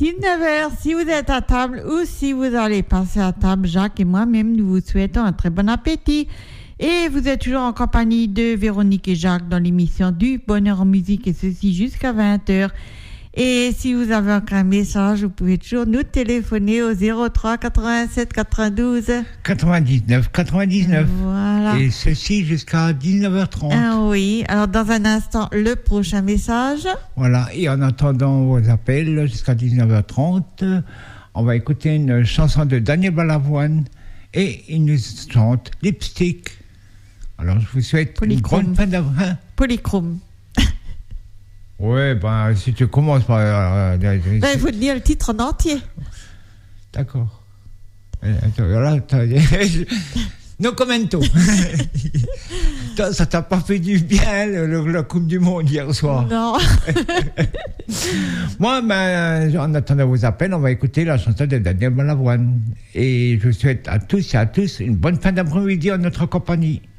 19h, si vous êtes à table ou si vous allez passer à table, Jacques et moi-même, nous vous souhaitons un très bon appétit. Et vous êtes toujours en compagnie de Véronique et Jacques dans l'émission du Bonheur en musique et ceci jusqu'à 20h. Et si vous avez encore un message, vous pouvez toujours nous téléphoner au 03 87 92 99 99. Voilà. Et ceci jusqu'à 19h30. Ah oui, alors dans un instant, le prochain message. Voilà, et en attendant vos appels jusqu'à 19h30, on va écouter une chanson de Daniel Balavoine et il nous chante Lipstick. Alors je vous souhaite Polychrome. Une bonne fin d'après. Polychrome. Ouais, ben si tu commences par... il faut dire le titre en entier. D'accord. Voilà, no commento. Ça t'a pas fait du bien, la Coupe du Monde hier soir. Non. Moi, en attendant vos appels, on va écouter la chanson de Daniel Balavoine. Et je souhaite à tous et à tous une bonne fin d'après-midi en notre compagnie.